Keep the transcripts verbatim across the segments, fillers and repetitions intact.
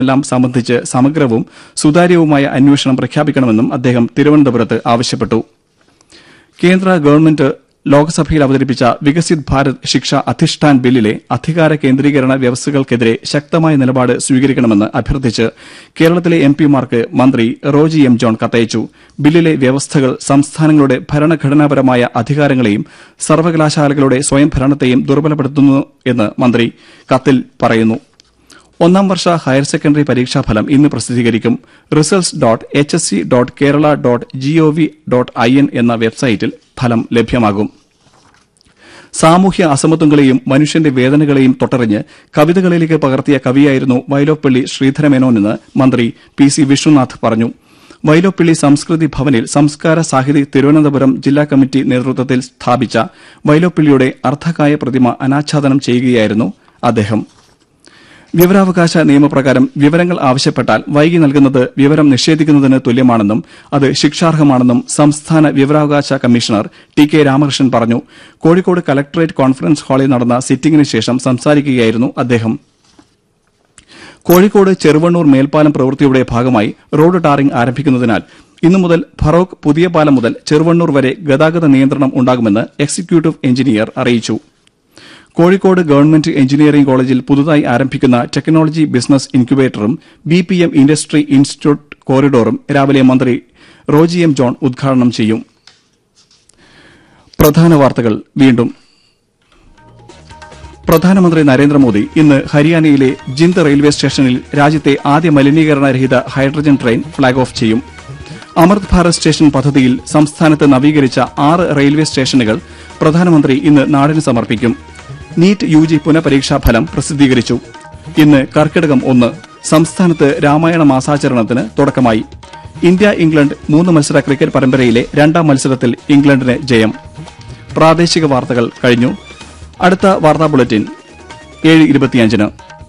എല്ലാം സംബന്ധിച്ച് സമഗ്രവും സുതാര്യവുമായ അന്വേഷണം പ്രഖ്യാപിക്കണമെന്നും അദ്ദേഹം തിരുവനന്തപുരത്ത് ആവശ്യപ്പെട്ടു. കേന്ദ്ര ഗവൺമെന്റ് ലോക്സഭയിൽ അവതരിപ്പിച്ച വികസിത് ഭാരത് ശിക്ഷ അധിഷ്ഠാൻ ബില്ലിലെ അധികാര കേന്ദ്രീകരണ വ്യവസ്ഥകൾക്കെതിരെ ശക്തമായ നിലപാട് സ്വീകരിക്കണമെന്ന് അഭ്യർത്ഥിച്ച് കേരളത്തിലെ എംപിമാർക്ക് മന്ത്രി റോജി എം ജോൺ കത്തയച്ചു. ബില്ലിലെ വ്യവസ്ഥകൾ സംസ്ഥാനങ്ങളുടെ ഭരണഘടനാപരമായ അധികാരങ്ങളെയും സർവകലാശാലകളുടെ സ്വയംഭരണത്തെയും ദുർബലപ്പെടുത്തുന്നു എന്ന് മന്ത്രി കത്തിൽ പറയുന്നു. ഒന്നാം വർഷ ഹയർ സെക്കൻഡറി പരീക്ഷാഫലം ഇന്ന് പ്രസിദ്ധീകരിക്കും. Results dot H S C dot Kerala dot G O V dot I N എന്ന വെബ്സൈറ്റിൽ ഫലം ലഭ്യമാകും. സാമൂഹ്യ അസമത്വങ്ങളെയും മനുഷ്യന്റെ വേദനകളെയും തൊട്ടറിഞ്ഞ് കവിതകളിലേക്ക് പകർത്തിയ കവിയായിരുന്നു വൈലോപ്പിള്ളി ശ്രീധരമേനോനെന്ന് മന്ത്രി പി സി വിഷ്ണുനാഥ് പറഞ്ഞു. വൈലോപ്പിള്ളി സംസ്കൃതി ഭവനിൽ സംസ്കാര സാഹിതി തിരുവനന്തപുരം ജില്ലാ കമ്മിറ്റി നേതൃത്വത്തിൽ സ്ഥാപിച്ച വൈലോപ്പിള്ളിയുടെ അർദ്ധകായ പ്രതിമ അനാച്ഛാദനം ചെയ്യുകയായിരുന്നു അദ്ദേഹം. വിവരാവകാശ നിയമപ്രകാരം വിവരങ്ങൾ ആവശ്യപ്പെട്ടാൽ വൈകി നൽകുന്നത് വിവരം നിഷേധിക്കുന്നതിന് തുല്യമാണെന്നും അത് ശിക്ഷാർഹമാണെന്നും സംസ്ഥാന വിവരാവകാശ കമ്മീഷണർ ടി കെ രാമകൃഷ്ണൻ പറഞ്ഞു. കോഴിക്കോട് കലക്ടറേറ്റ് കോൺഫറൻസ് ഹാളിൽ നടന്ന സിറ്റിംഗിന് ശേഷം സംസാരിക്കുകയായിരുന്നു അദ്ദേഹം. കോഴിക്കോട് ചെറുവണ്ണൂർ മേൽപ്പാലം പ്രവൃത്തിയുടെ ഭാഗമായി റോഡ് ടാറിംഗ് ആരംഭിക്കുന്നതിനാൽ ഇന്നു മുതൽ ഫറോക്ക് പുതിയ പാലം മുതൽ ചെറുവണ്ണൂർ വരെ ഗതാഗത നിയന്ത്രണം ഉണ്ടാകുമെന്ന് എക്സിക്യൂട്ടീവ് എഞ്ചിനീയർ അറിയിച്ചു. കോഴിക്കോട് ഗവൺമെന്റ് എഞ്ചിനീയറിംഗ് കോളേജിൽ പുതുതായി ആരംഭിക്കുന്ന technology business ഇൻക്യുബേറ്ററും B P M industry institute കോറിഡോറും രാവിലെ മന്ത്രി റോജി എം ജോൺ ഉദ്ഘാടനം ചെയ്യും. പ്രധാന വാർത്തകൾ വീണ്ടും. പ്രധാനമന്ത്രി നരേന്ദ്രമോദി ഇന്ന് ഹരിയാനയിലെ ജിന്ദ് റെയിൽവേ സ്റ്റേഷനിൽ രാജ്യത്തെ ആദ്യ മലിനീകരണരഹിത ഹൈഡ്രജൻ ട്രെയിൻ ഫ്ളാഗ് ഓഫ് ചെയ്യും. അമൃത് ഭാരത് സ്റ്റേഷൻ പദ്ധതിയിൽ സംസ്ഥാനത്ത് നവീകരിച്ച ആറ് റെയിൽവേ സ്റ്റേഷനുകൾ പ്രധാനമന്ത്രി ഇന്ന് നാടിന് സമർപ്പിക്കും. നീറ്റ് യു ജി പുനഃപരീക്ഷാ ഫലം പ്രസിദ്ധീകരിച്ചു. ഇന്ന് കർക്കിടകം ഒന്ന്. സംസ്ഥാനത്ത് രാമായണ മാസാചരണത്തിന് തുടക്കമായി. ഇന്ത്യ ഇംഗ്ലണ്ട് മൂന്ന് മത്സര ക്രിക്കറ്റ് പരമ്പരയിലെ രണ്ടാം മത്സരത്തിൽ ഇംഗ്ലണ്ടിന് ജയം. പ്രാദേശിക വാർത്തകൾ കഴിഞ്ഞു. അടുത്ത വാർത്താ ബുള്ളറ്റിൻ ഏഴ് ഇരുപത്തിയഞ്ചിന്.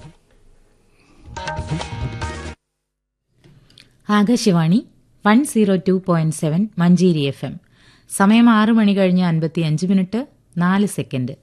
Akashvani one zero two point seven Manjeri F M. സമയം ആറ് മണി കഴിഞ്ഞ് അൻപത്തിയഞ്ച് മിനിറ്റ് നാല് സെക്കൻഡ്.